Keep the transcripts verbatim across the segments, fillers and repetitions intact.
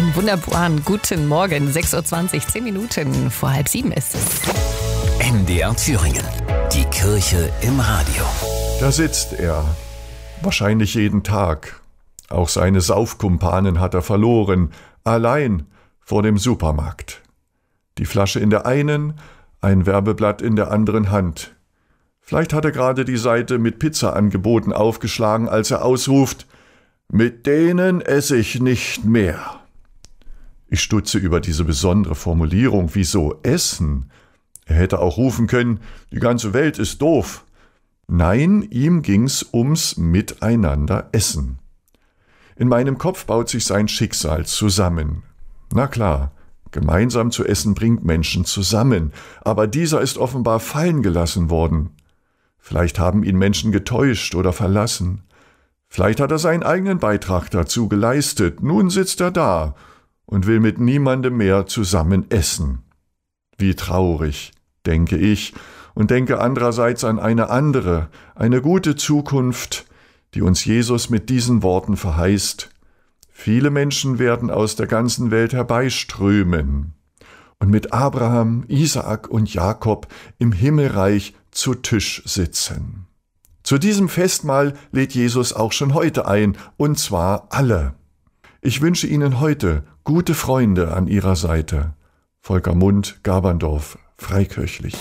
Einen wunderbaren guten Morgen. sechs Uhr zwanzig, zehn Minuten vor halb sieben ist es. M D R Thüringen. Die Kirche im Radio. Da sitzt er. Wahrscheinlich jeden Tag. Auch seine Saufkumpanen hat er verloren. Allein vor dem Supermarkt. Die Flasche in der einen, ein Werbeblatt in der anderen Hand. Vielleicht hat er gerade die Seite mit Pizza-Angeboten aufgeschlagen, als er ausruft: Mit denen esse ich nicht mehr. Ich stutze über diese besondere Formulierung. Wieso essen? Er hätte auch rufen können: Die ganze Welt ist doof. Nein, ihm ging's ums Miteinander essen. In meinem Kopf baut sich sein Schicksal zusammen. Na klar, gemeinsam zu essen bringt Menschen zusammen, aber dieser ist offenbar fallen gelassen worden. Vielleicht haben ihn Menschen getäuscht oder verlassen. Vielleicht hat er seinen eigenen Beitrag dazu geleistet. Nun sitzt er da und will mit niemandem mehr zusammen essen. Wie traurig, denke ich, und denke andererseits an eine andere, eine gute Zukunft, die uns Jesus mit diesen Worten verheißt: Viele Menschen werden aus der ganzen Welt herbeiströmen und mit Abraham, Isaak und Jakob im Himmelreich zu Tisch sitzen. Zu diesem Festmahl lädt Jesus auch schon heute ein, und zwar alle. Ich wünsche Ihnen heute gute Freunde an Ihrer Seite. Volker Mund, Gaberndorf, Freikirchlich.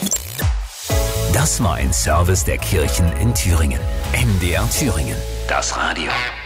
Das war ein Service der Kirchen in Thüringen. M D R Thüringen. Das Radio.